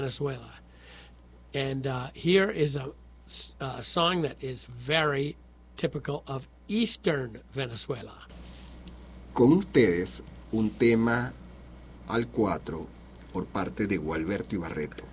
Venezuela. And here is a song that is very typical of Eastern Venezuela. Con ustedes, un tema al 4 por parte de Gualberto Ibarreto.